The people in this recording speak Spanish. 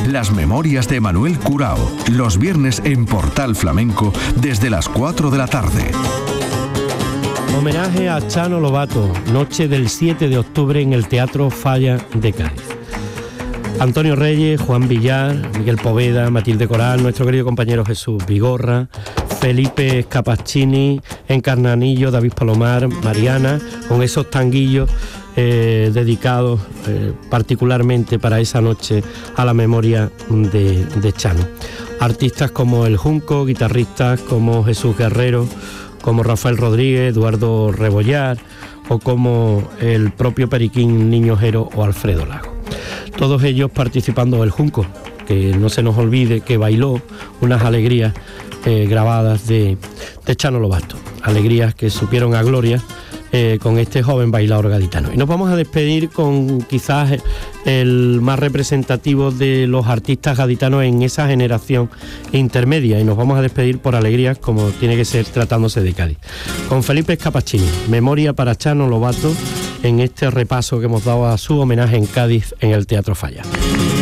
Las memorias de Manuel Curao, los viernes en Portal Flamenco desde las 4 de la tarde. Homenaje a Chano Lobato, noche del 7 de octubre en el Teatro Falla de Cádiz. Antonio Reyes, Juan Villar, Miguel Poveda, Matilde Coral, nuestro querido compañero Jesús Vigorra, Felipe Scapaccini, Encarnanillo, David Palomar, Mariana, con esos tanguillos dedicados particularmente para esa noche a la memoria de Chano. Artistas como El Junco, guitarristas como Jesús Guerrero, como Rafael Rodríguez, Eduardo Rebollar o como el propio Periquín Niño Jero o Alfredo Lago. Todos ellos participando del Junco, que no se nos olvide que bailó unas alegrías grabadas de Chano Lobato, alegrías que supieron a gloria con este joven bailador gaditano. Y nos vamos a despedir con quizás el más representativo de los artistas gaditanos en esa generación intermedia, y nos vamos a despedir por alegrías como tiene que ser tratándose de Cádiz, con Felipe Scapaccini, Memoria para Chano Lobato, en este repaso que hemos dado a su homenaje en Cádiz en el Teatro Falla.